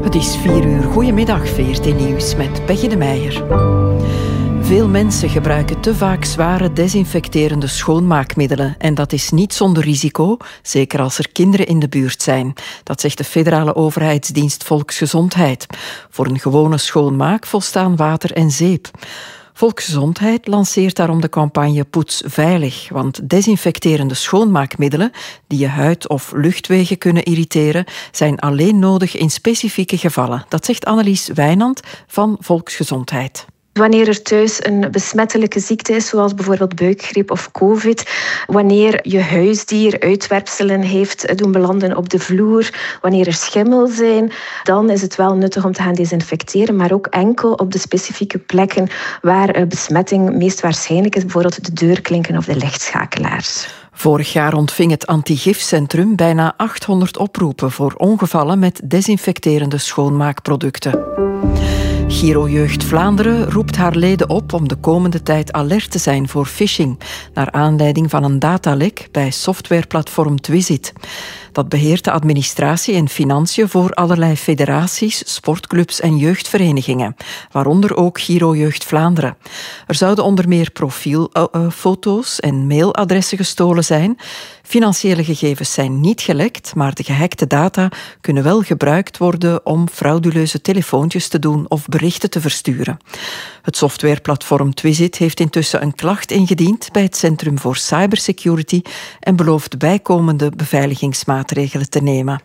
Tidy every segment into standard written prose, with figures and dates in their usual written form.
Het is 4:00. Goedemiddag, VRT Nieuws met Peggy de Meijer. Veel mensen gebruiken te vaak zware desinfecterende schoonmaakmiddelen. En dat is niet zonder risico, zeker als er kinderen in de buurt zijn. Dat zegt de federale overheidsdienst Volksgezondheid. Voor een gewone schoonmaak volstaan water en zeep. Volksgezondheid lanceert daarom de campagne Poets Veilig. Want desinfecterende schoonmaakmiddelen die je huid of luchtwegen kunnen irriteren, zijn alleen nodig in specifieke gevallen. Dat zegt Annelies Wijnand van Volksgezondheid. Wanneer er thuis een besmettelijke ziekte is, zoals bijvoorbeeld buikgriep of covid, wanneer je huisdier uitwerpselen heeft doen belanden op de vloer, wanneer er schimmel zijn, dan is het wel nuttig om te gaan desinfecteren, maar ook enkel op de specifieke plekken waar besmetting meest waarschijnlijk is, bijvoorbeeld de deurklinken of de lichtschakelaars. Vorig jaar ontving het Antigifcentrum bijna 800 oproepen voor ongevallen met desinfecterende schoonmaakproducten. Giro Jeugd Vlaanderen roept haar leden op om de komende tijd alert te zijn voor phishing, naar aanleiding van een datalek bij softwareplatform Twisit. Dat beheert de administratie en financiën voor allerlei federaties, sportclubs en jeugdverenigingen, waaronder ook Giro Jeugd Vlaanderen. Er zouden onder meer profielfoto's en mailadressen gestolen zijn. Financiële gegevens zijn niet gelekt, maar de gehackte data kunnen wel gebruikt worden om frauduleuze telefoontjes te doen of berichten te versturen. Het softwareplatform Twisit heeft intussen een klacht ingediend bij het Centrum voor Cybersecurity en belooft bijkomende beveiligingsmaatregelen te nemen.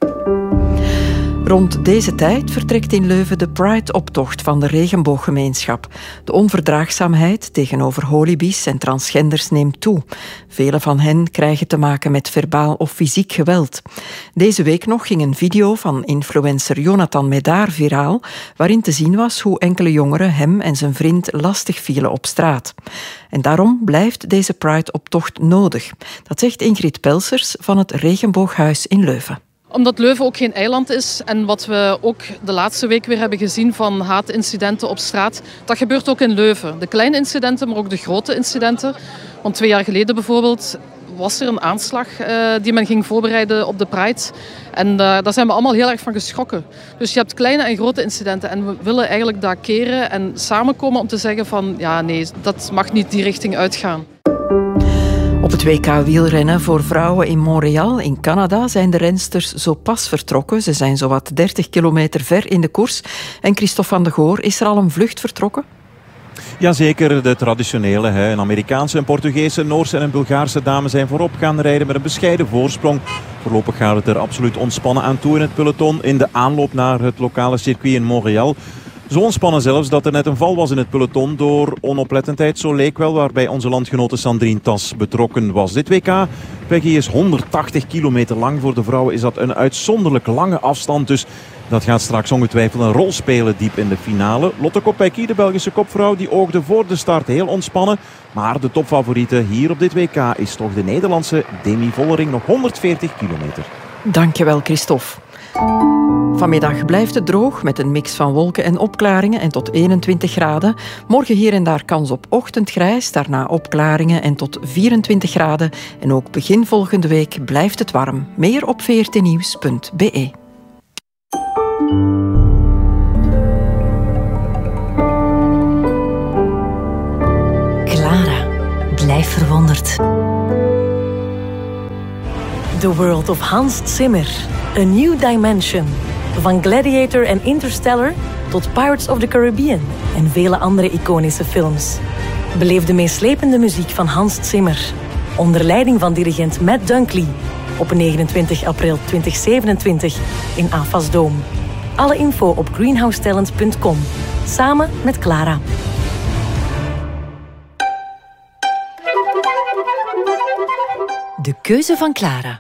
Rond deze tijd vertrekt in Leuven de Pride-optocht van de regenbooggemeenschap. De onverdraagzaamheid tegenover holibies en transgenders neemt toe. Velen van hen krijgen te maken met verbaal of fysiek geweld. Deze week nog ging een video van influencer Jonathan Medaar viraal, waarin te zien was hoe enkele jongeren hem en zijn vriend lastig vielen op straat. En daarom blijft deze Pride-optocht nodig. Dat zegt Ingrid Pelsers van het Regenbooghuis in Leuven. Omdat Leuven ook geen eiland is en wat we ook de laatste week weer hebben gezien van haatincidenten op straat, dat gebeurt ook in Leuven. De kleine incidenten, maar ook de grote incidenten. Want 2 jaar geleden bijvoorbeeld was er een aanslag die men ging voorbereiden op de Pride. En daar zijn we allemaal heel erg van geschrokken. Dus je hebt kleine en grote incidenten en we willen eigenlijk dat keren en samenkomen om te zeggen van ja nee, dat mag niet die richting uitgaan. Op het WK wielrennen voor vrouwen in Montreal in Canada zijn de rensters zo pas vertrokken. Ze zijn zowat 30 kilometer ver in de koers. En Christophe van de Goor, is er al een vlucht vertrokken? Jazeker, de traditionele. Een Amerikaanse, een Portugese, een Noorse en een Bulgaarse dame zijn voorop gaan rijden met een bescheiden voorsprong. Voorlopig gaat het er absoluut ontspannen aan toe in het peloton in de aanloop naar het lokale circuit in Montreal. Zo ontspannen zelfs dat er net een val was in het peloton door onoplettendheid, zo leek wel, waarbij onze landgenote Sandrine Tas betrokken was. Dit WK, Peggy, is 180 kilometer lang. Voor de vrouwen is dat een uitzonderlijk lange afstand, dus dat gaat straks ongetwijfeld een rol spelen diep in de finale. Lotte Kopecky, de Belgische kopvrouw, die oogde voor de start heel ontspannen. Maar de topfavoriete hier op dit WK is toch de Nederlandse Demi Vollering, nog 140 kilometer. Dankjewel, Christophe. Vanmiddag blijft het droog met een mix van wolken en opklaringen en tot 21 graden. Morgen hier en daar kans op ochtendgrijs, daarna opklaringen en tot 24 graden. En ook begin volgende week blijft het warm. Meer op vrtnieuws.be. Clara, blijf verwonderd. The World of Hans Zimmer. A New Dimension. Van Gladiator en Interstellar tot Pirates of the Caribbean en vele andere iconische films. Beleef de meeslepende muziek van Hans Zimmer. Onder leiding van dirigent Matt Dunkley. Op 29 april 2027 in AFAS Dome. Alle info op greenhousetalent.com. Samen met Clara. De keuze van Clara.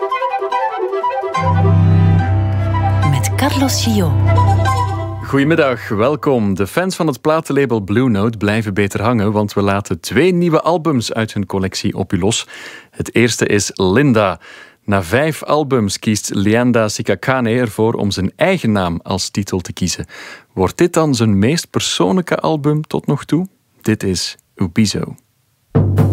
Met Carlos Gio. Goedemiddag, welkom. De fans van het platenlabel Blue Note blijven beter hangen, want we laten 2 nieuwe albums uit hun collectie op u los. Het eerste is Linda. Na 5 albums kiest Leanda Sikakane ervoor om zijn eigen naam als titel te kiezen. Wordt dit dan zijn meest persoonlijke album tot nog toe? Dit is Ubizo.